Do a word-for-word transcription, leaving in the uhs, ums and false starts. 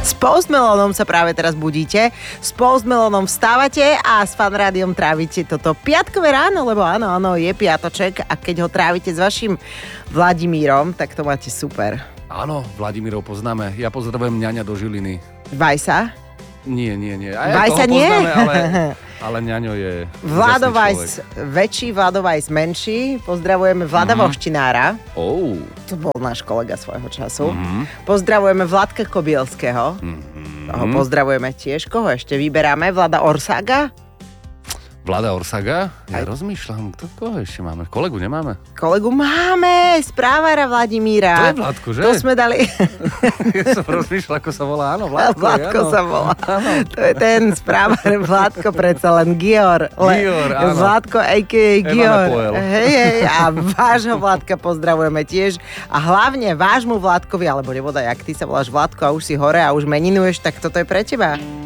S Post Malonom sa práve teraz budíte, s Post Malonom vstávate a s Fan Rádiom trávite toto piatkové ráno, lebo áno, áno, je piatoček a keď ho trávite s vašim Vladimírom, tak to máte super. Áno, Vladimírov poznáme. Ja pozdravujem ňaňa do Žiliny. Vajsa? Nie, nie, nie. Aj Vajsa toho nie? poznáme, ale, ale ňaňo je Vlado úžasný Vajs človek. väčší, Vlado Vajs menší. Pozdravujeme Vlada Mhm. Voštinára. Oh. To bol náš kolega svojho času. Mhm. Pozdravujeme Vladka Kobielského. Mhm. Toho pozdravujeme tiež. Koho ešte vyberáme? Vlada Orsaga? Vlada Orsaga? Ja Aj. rozmýšľam, kto koho ešte máme? Kolegu nemáme? Kolegu máme, správára Vladimíra. To je Vladko, že? To sme dali... Ja som rozmýšľal, ako sa volá. Áno, Vladko. Vládko áno. sa volá. Áno. To je ten správár Vládko predsa len Gior. Le, Gior, áno. Vládko á ká á. Gior. Poel. Hej, hej, a vášho Vládka pozdravujeme tiež. A hlavne vášmu Vládkovi, alebo nebodaj, ak ty sa voláš Vládko a už si hore a už meninuješ, tak toto je pre teba.